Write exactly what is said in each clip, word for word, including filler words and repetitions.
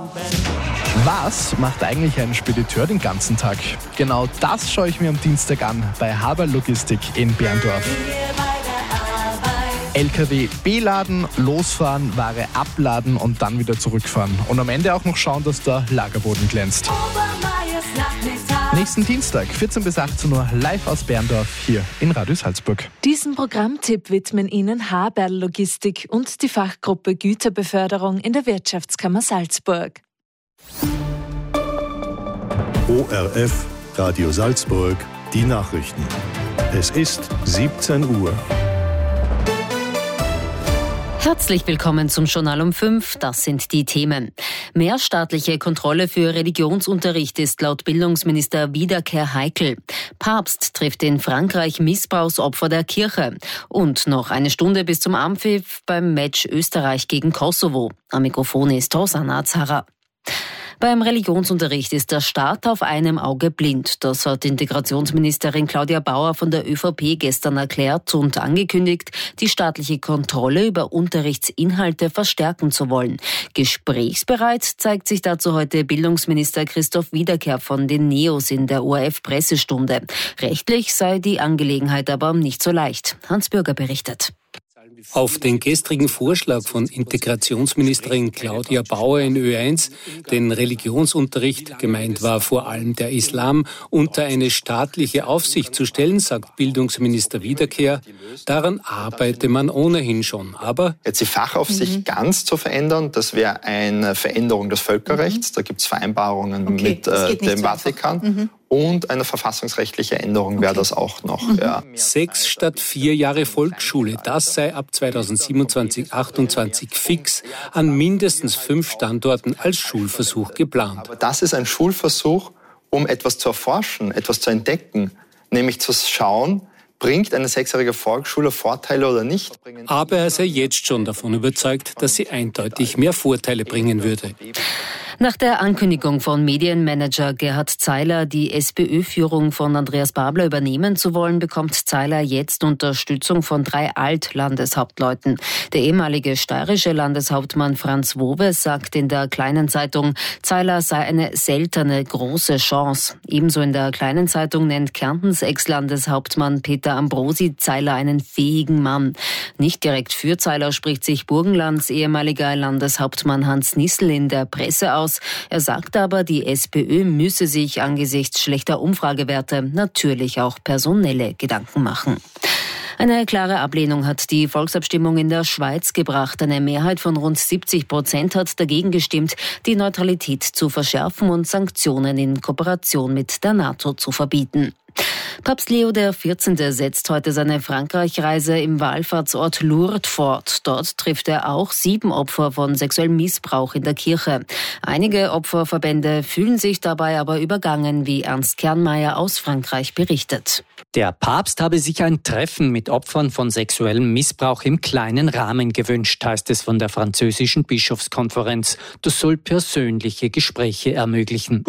Was macht eigentlich ein Spediteur den ganzen Tag? Genau das schaue ich mir am Dienstag an bei Haber Logistik in Berndorf. L K W beladen, losfahren, Ware abladen und dann wieder zurückfahren. Und am Ende auch noch schauen, dass der Lagerboden glänzt. Nächsten Dienstag, vierzehn bis achtzehn Uhr, live aus Berndorf, hier in Radio Salzburg. Diesen Programmtipp widmen Ihnen Haber Logistik und die Fachgruppe Güterbeförderung in der Wirtschaftskammer Salzburg. O R F, Radio Salzburg, die Nachrichten. Es ist siebzehn Uhr. Herzlich willkommen zum Journal um fünf. Das sind die Themen. Mehr staatliche Kontrolle für Religionsunterricht ist laut Bildungsminister Wiederkehr heikel. Papst trifft in Frankreich Missbrauchsopfer der Kirche. Und noch eine Stunde bis zum Anpfiff beim Match Österreich gegen Kosovo. Am Mikrofon ist Rosanna Zara. Beim Religionsunterricht ist der Staat auf einem Auge blind. Das hat Integrationsministerin Claudia Bauer von der ÖVP gestern erklärt und angekündigt, die staatliche Kontrolle über Unterrichtsinhalte verstärken zu wollen. Gesprächsbereit zeigt sich dazu heute Bildungsminister Christoph Wiederkehr von den Neos in der O R F-Pressestunde. Rechtlich sei die Angelegenheit aber nicht so leicht. Hans Bürger berichtet. Auf den gestrigen Vorschlag von Integrationsministerin Claudia Bauer in Ö eins, den Religionsunterricht, gemeint war vor allem der Islam, unter eine staatliche Aufsicht zu stellen, sagt Bildungsminister Wiederkehr, daran arbeite man ohnehin schon. Aber jetzt die Fachaufsicht mhm. ganz zu verändern, das wäre eine Veränderung des Völkerrechts. Mhm. Da gibt es Vereinbarungen okay, mit äh, dem Vatikan. Mhm. Und eine verfassungsrechtliche Änderung wäre okay. das auch noch. Mhm. Ja. Sechs statt vier Jahre Volksschule, das sei ab zweitausendsiebenundzwanzig achtundzwanzig fix an mindestens fünf Standorten als Schulversuch geplant. Aber das ist ein Schulversuch, um etwas zu erforschen, etwas zu entdecken, nämlich zu schauen, bringt eine sechsjährige Volksschule Vorteile oder nicht? Aber er sei jetzt schon davon überzeugt, dass sie eindeutig mehr Vorteile bringen würde. Nach der Ankündigung von Medienmanager Gerhard Zeiler, die SPÖ-Führung von Andreas Babler übernehmen zu wollen, bekommt Zeiler jetzt Unterstützung von drei Alt-Landeshauptleuten. Der ehemalige steirische Landeshauptmann Franz Wowe sagt in der Kleinen Zeitung, Zeiler sei eine seltene große Chance. Ebenso in der Kleinen Zeitung nennt Kärntens Ex-Landeshauptmann Peter Ambrosi Zeiler einen fähigen Mann. Nicht direkt für Zeiler spricht sich Burgenlands ehemaliger Landeshauptmann Hans Nissl in der Presse aus. Er sagt aber, die SPÖ müsse sich angesichts schlechter Umfragewerte natürlich auch personelle Gedanken machen. Eine klare Ablehnung hat die Volksabstimmung in der Schweiz gebracht. Eine Mehrheit von rund siebzig Prozent hat dagegen gestimmt, die Neutralität zu verschärfen und Sanktionen in Kooperation mit der NATO zu verbieten. Papst Leo der vierzehnte setzt heute seine Frankreich-Reise im Wallfahrtsort Lourdes fort. Dort trifft er auch sieben Opfer von sexuellem Missbrauch in der Kirche. Einige Opferverbände fühlen sich dabei aber übergangen, wie Ernst Kernmeier aus Frankreich berichtet. Der Papst habe sich ein Treffen mit Opfern von sexuellem Missbrauch im kleinen Rahmen gewünscht, heißt es von der französischen Bischofskonferenz. Das soll persönliche Gespräche ermöglichen.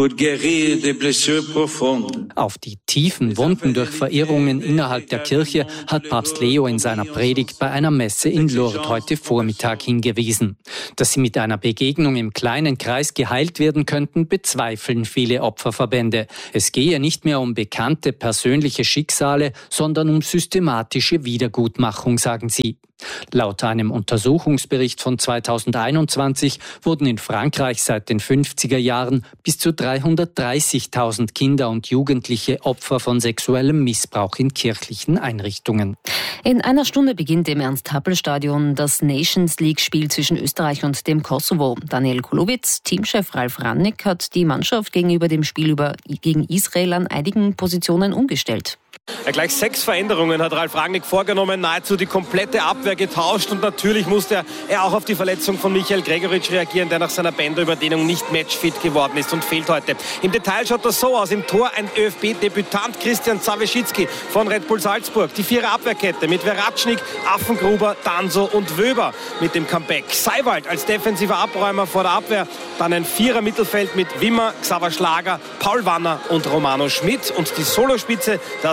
Auf die tiefen Wunden durch Verirrungen innerhalb der Kirche hat Papst Leo in seiner Predigt bei einer Messe in Lourdes heute Vormittag hingewiesen. Dass sie mit einer Begegnung im kleinen Kreis geheilt werden könnten, bezweifeln viele Opferverbände. Es gehe nicht mehr um bekannte persönliche Schicksale, sondern um systematische Wiedergutmachung, sagen sie. Laut einem Untersuchungsbericht von zweitausendeinundzwanzig wurden in Frankreich seit den fünfziger Jahren bis zu dreihundertdreißigtausend Kinder und Jugendliche Opfer von sexuellem Missbrauch in kirchlichen Einrichtungen. In einer Stunde beginnt im Ernst-Happel-Stadion das Nations-League-Spiel zwischen Österreich und dem Kosovo. Daniel Kulowitz, Teamchef Ralf Rangnick, hat die Mannschaft gegenüber dem Spiel über, gegen Israel an einigen Positionen umgestellt. Ja, gleich sechs Veränderungen hat Ralf Rangnick vorgenommen, nahezu die komplette Abwehr getauscht und natürlich musste er auch auf die Verletzung von Michael Gregoritsch reagieren, der nach seiner Bänderüberdehnung nicht matchfit geworden ist und fehlt heute. Im Detail schaut das so aus. Im Tor ein ÖFB Debütant Christian Zaweschitzki von Red Bull Salzburg. Die Vierer Abwehrkette mit Veratschnik, Affengruber, Danso und Wöber mit dem Comeback. Seiwald als defensiver Abräumer vor der Abwehr. Dann ein Vierer Mittelfeld mit Wimmer, Xaver Schlager, Paul Wanner und Romano Schmidt. Und die Solospitze, das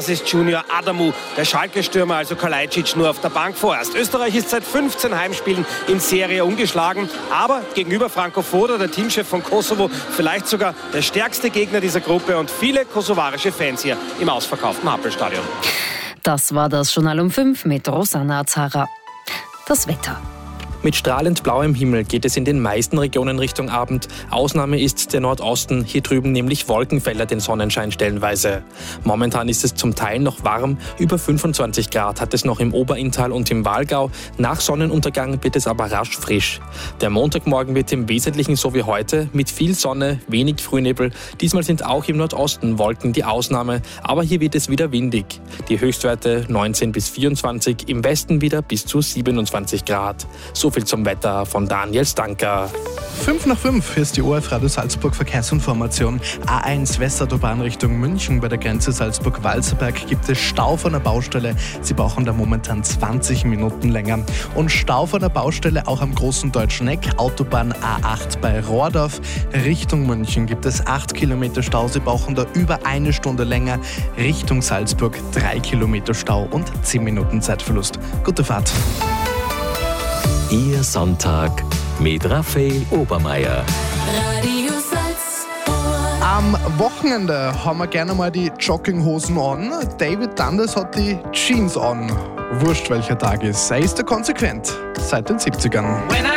das ist Junior Adamu. Der Schalke-Stürmer, also Kalajdzic, nur auf der Bank vorerst. Österreich ist seit fünfzehn Heimspielen in Serie ungeschlagen, aber gegenüber Franco Foda, der Teamchef von Kosovo, vielleicht sogar der stärkste Gegner dieser Gruppe und viele kosovarische Fans hier im ausverkauften Happelstadion. Das war das Journal um fünf mit Rosanna Azara. Das Wetter. Mit strahlend blauem Himmel geht es in den meisten Regionen Richtung Abend. Ausnahme ist der Nordosten, hier drüben nämlich Wolkenfelder den Sonnenschein stellenweise. Momentan ist es zum Teil noch warm, über fünfundzwanzig Grad hat es noch im Oberinntal und im Walgau. Nach Sonnenuntergang wird es aber rasch frisch. Der Montagmorgen wird im Wesentlichen so wie heute, mit viel Sonne, wenig Frühnebel. Diesmal sind auch im Nordosten Wolken die Ausnahme, aber hier wird es wieder windig. Die Höchstwerte neunzehn bis vierundzwanzig, im Westen wieder bis zu siebenundzwanzig Grad. So viel zum Wetter von Daniel Stanker. fünf nach fünf, hier ist die O R F Radio Salzburg Verkehrsinformation. A eins Westautobahn Richtung München bei der Grenze Salzburg-Walserberg gibt es Stau von der Baustelle. Sie brauchen da momentan zwanzig Minuten länger. Und Stau von der Baustelle auch am Großen Deutschen Eck, Autobahn A acht bei Rohrdorf. Richtung München gibt es acht Kilometer Stau. Sie brauchen da über eine Stunde länger. Richtung Salzburg drei Kilometer Stau und zehn Minuten Zeitverlust. Gute Fahrt. Ihr Sonntag mit Raphael Obermeier. Radio Salzburg. Am Wochenende haben wir gerne mal die Jogginghosen an. David Dundas hat die Jeans an. Wurscht welcher Tag ist. Er ist da konsequent. Seit den siebzigern.